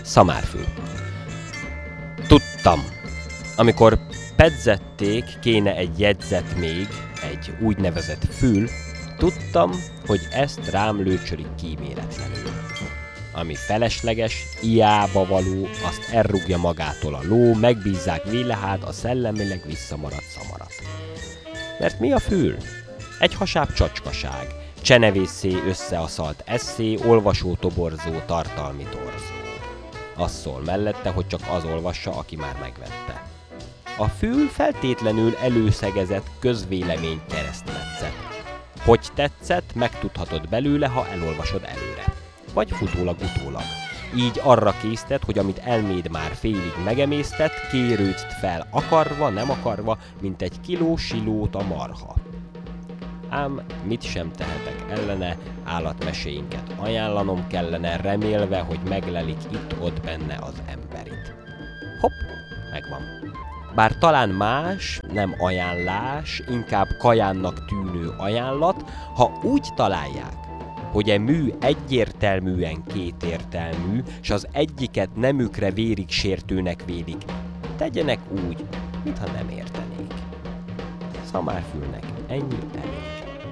Szamárfül. Tudtam. Amikor pedzették, kéne egy jegyzet még, egy úgynevezett fül, tudtam, hogy ezt rám lőcsölik kíméletlenül. Ami felesleges, ijába való, azt elrúgja magától a ló, megbízzák vélehát, a szellemileg visszamaradt szamarat. Mert mi a fül? Egy hasább csacskaság, csenevészé összeaszalt esszé, olvasótoborzó, tartalmi torzó. Az szól mellette, hogy csak az olvassa, aki már megvette. A fül feltétlenül előszegezett közvélemény keresztmetszet. Hogy tetszett, megtudhatod belőle, ha elolvasod előre. Vagy futólag-utólag. Így arra késztet, hogy amit elméd már félig megemésztett, kérőcd fel akarva, nem akarva, mint egy kiló silót a marha. Ám mit sem tehetek ellene, állatmeséinket ajánlanom kellene, remélve, hogy meglelik itt-ott benne az emberit. Hopp, megvan. Bár talán más, nem ajánlás, inkább kajánnak tűnő ajánlat, ha úgy találják, hogy e mű egyértelműen kétértelmű, s az egyiket nemükre vérig sértőnek vélik, tegyenek úgy, mintha nem értenék. Szamárfülnek ennyi elég.